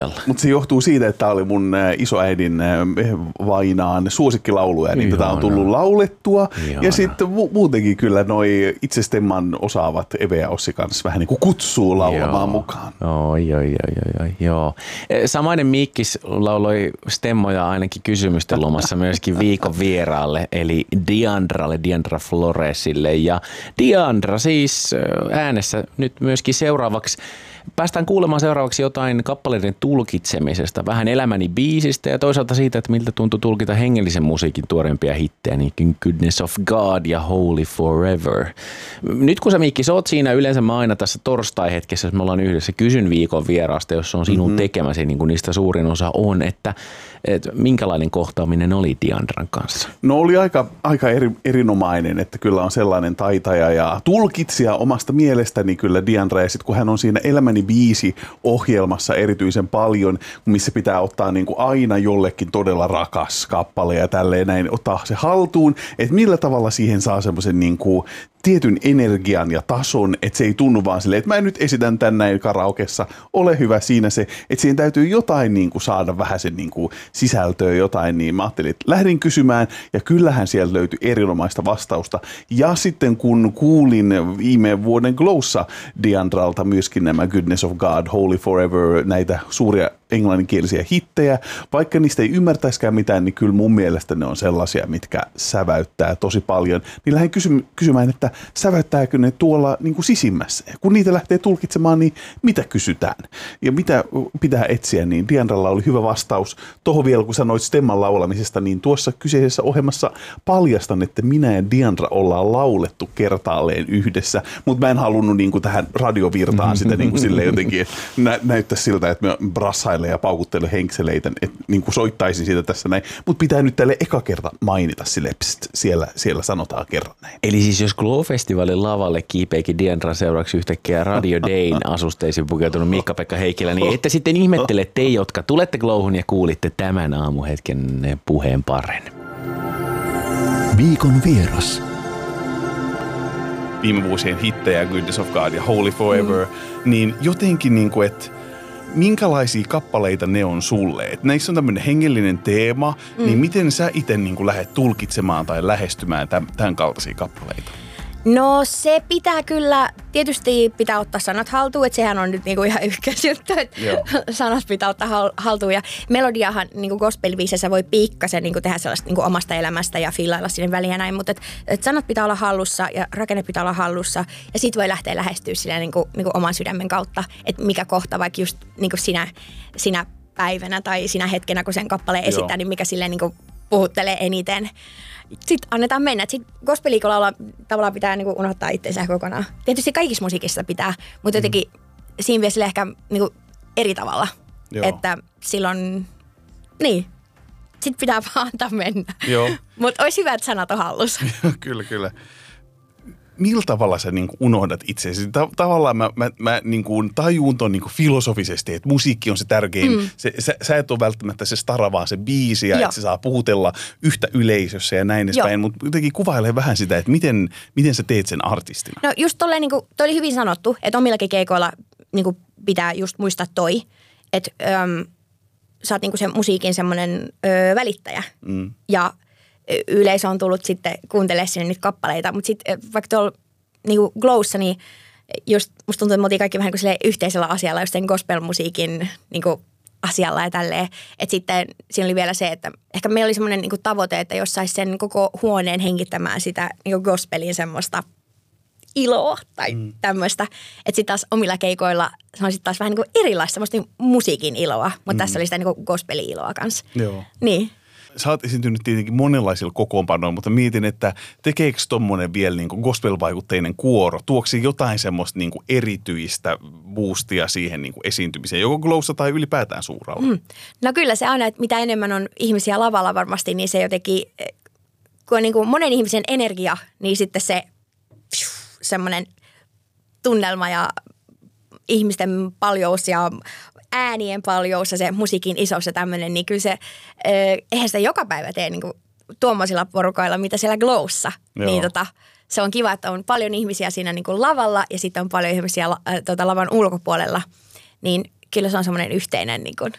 Mutta se johtuu siitä, että tämä oli mun isoäidin vainaan suosikkilauluja, niin tätä on tullut laulettua. Ihana. Ja sitten muutenkin kyllä noi itse Stemman osaavat Eve ja Ossi kanssa vähän niin kuin kutsuu laulamaan mukaan. Joo. Samainen Miikkis lauloi Stemmoja ainakin kysymysten lomassa myöskin viikon vieraalle, eli Diandra Floresille. Ja Diandra siis äänessä nyt myöskin seuraavaksi. Päästään kuulemaan seuraavaksi jotain kappaleiden tulkitsemisesta, vähän elämäni biisistä ja toisaalta siitä, että miltä tuntui tulkita hengellisen musiikin tuorempia hittejä, niin Goodness of God ja Holy Forever. Nyt kun sä Miikki, sä oot siinä yleensä mä aina tässä torstai-hetkessä, jos me ollaan yhdessä, kysyn viikon vieraasta, jos on sinun tekemäsi, niin kuin niistä suurin osa on, että minkälainen kohtaaminen oli Diandran kanssa? No oli aika erinomainen, että kyllä on sellainen taitaja ja tulkitsija omasta mielestäni kyllä Diandra, ja sitten kun hän on siinä Elämäni biisi -ohjelmassa erityisen paljon, missä pitää ottaa niin kuin aina jollekin todella rakas kappale ja tälleen näin ottaa se haltuun, että millä tavalla siihen saa semmoisen niin kuin tietyn energian ja tason, että se ei tunnu vaan silleen, että mä nyt esitän tän näin karaokessa, ole hyvä siinä se, että siihen täytyy jotain niin kuin saada vähän sen niin kuin sisältöä jotain, niin mä ajattelin, että lähdin kysymään ja kyllähän sieltä löytyi erinomaista vastausta. Ja sitten kun kuulin viime vuoden Glowssa Diandralta myöskin nämä Goodness of God, Holy Forever, näitä suuria englanninkielisiä hittejä, vaikka niistä ei ymmärtäisikään mitään, niin kyllä mun mielestä ne on sellaisia, mitkä säväyttää tosi paljon. Niin lähdin kysymään, että säväyttääkö ne tuolla niin kuin sisimmässä? Kun niitä lähtee tulkitsemaan, niin mitä kysytään? Ja mitä pitää etsiä? Niin Diandralla oli hyvä vastaus. Tuohon vielä, kun sanoit Stemman laulamisesta, niin tuossa kyseisessä ohjelmassa paljastan, että minä ja Diandra ollaan laulettu kertaalleen yhdessä, mutta mä en halunnut niin kuin tähän radiovirtaan sitä niin kuin silleen jotenkin, että näyttäisi siltä, että me brassailen ja paukuttelen henkseleitä, että niin kuin soittaisin siitä tässä näin. Mutta pitää nyt tälle eka kerta mainita sille, siellä sanotaan kerran näin. Eli siis jos Glow-festivaalin lavalle kiipeekin Diandran seuraavaksi yhtäkkiä Radio Dayn asusteisiin pukeutunut Miikka-Pekka Heikkilä, niin ette sitten ihmettele te, jotka tulette Glowhun ja kuulitte tämän aamuhetken puheenparren. Viikon vieras. Viime vuosien hittejä, Goodness of God ja Holy Forever, niin jotenkin niin kuin, että minkälaisia kappaleita ne on sulle? Et näissä on tämmöinen hengellinen teema, niin miten sä itse niin kuin lähdet tulkitsemaan tai lähestymään tämän kaltaisia kappaleita? No se pitää kyllä, tietysti pitää ottaa sanat haltuun, että sehän on nyt niinku ihan ykkösjuttu, että sanat pitää ottaa haltuun. Ja melodiahan niinku gospel-biiseissä voi pikkasen niinku tehdä sellaista niinku omasta elämästä ja fiilailla sinne väliin ja näin, mutta et sanat pitää olla hallussa ja rakenne pitää olla hallussa. Ja sit voi lähteä lähestyä sillä niinku oman sydämen kautta, että mikä kohta vaikka just niinku sinä päivänä tai sinä hetkenä, kun sen kappaleen esittää, niin mikä silleen niinku puhuttelee eniten. Sitten annetaan mennä. Sitten gospel-liikolla tavallaan pitää niinku unohtaa itseensä kokonaan. Tietysti kaikissa musiikissa pitää, mutta jotenkin siinä vielä ehkä niinku eri tavalla. Joo. Että silloin, niin, sitten pitää vaan antaa mennä. Mutta olisi hyvä, että sanat on hallussa. Kyllä. Millä tavalla sä niin kuin unohdat itseäsi? Tavallaan mä niin kuin tajuun ton niin kuin filosofisesti, että musiikki on se tärkein. Sä et ole välttämättä se stara, vaan se biisi ja että se saa puhutella yhtä yleisössä ja näin edespäin. Mutta jotenkin kuvailee vähän sitä, että miten sä teet sen artistina. No just tolleen, niin kuin, toi oli hyvin sanottu, että omillakin keikoilla niin kuin pitää just muistaa toi, että sä oot niin kuin se musiikin semmoinen välittäjä ja yleisö on tullut sitten kuuntelemaan sinne nyt kappaleita, mutta sitten vaikka tuolla niinku Glowssa, niin just musta tuntuu, että me oltiin kaikki vähän kuin yhteisellä asialla, just sen gospel-musiikin niinku asialla ja tälleen. Että sitten siinä oli vielä se, että ehkä meillä oli semmoinen niinku tavoite, että jos saisi sen koko huoneen hengittämään sitä niinku gospelin semmoista iloa tai tämmöistä. Että sitten taas omilla keikoilla se on sitten taas vähän niinku erilaista semmoista niinku musiikin iloa, mutta tässä oli sitä niinku gospelin iloa kanssa. Joo. Niin. Sä oot esiintynyt tietenkin monenlaisilla kokoonpanoilla, mutta mietin, että tekeekö tommonen vielä niin kuin gospel-vaikutteinen kuoro? Tuoksi jotain semmoista niin kuin erityistä boostia siihen niin kuin esiintymiseen, joko Glowssa tai ylipäätään suuralla? No kyllä se aina, että mitä enemmän on ihmisiä lavalla varmasti, niin se jotenkin, kun on niin kuin monen ihmisen energia, niin sitten se semmoinen tunnelma ja ihmisten paljous ja äänien paljous ja se musiikin isous ja tämmöinen, niin kyllä se, eihän sitä joka päivä tee niin kuin tuommoisilla porukoilla, mitä siellä Glowssa. Niin se on kiva, että on paljon ihmisiä siinä niin kuin lavalla ja sitten on paljon ihmisiä lavan ulkopuolella. Niin kyllä se on semmoinen yhteinen niin kuin